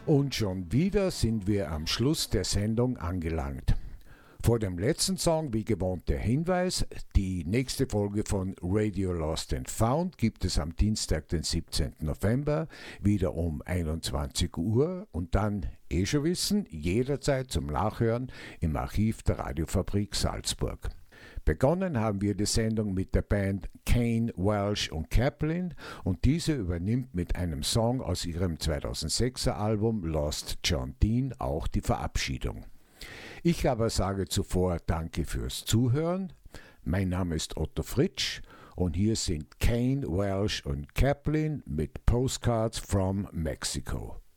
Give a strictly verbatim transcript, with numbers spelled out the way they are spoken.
Und schon wieder sind wir am Schluss der Sendung angelangt. Vor dem letzten Song, wie gewohnt, der Hinweis: Die nächste Folge von Radio Lost and Found gibt es am Dienstag, den siebzehnten November, wieder um einundzwanzig Uhr und dann, eh schon wissen, jederzeit zum Nachhören im Archiv der Radiofabrik Salzburg. Begonnen haben wir die Sendung mit der Band Kane, Welsh und Kaplan und diese übernimmt mit einem Song aus ihrem zweitausendsechser Album Lost John Dean auch die Verabschiedung. Ich aber sage zuvor Danke fürs Zuhören. Mein Name ist Otto Fritsch und hier sind Kane, Welsh und Kaplan mit Postcards from Mexico.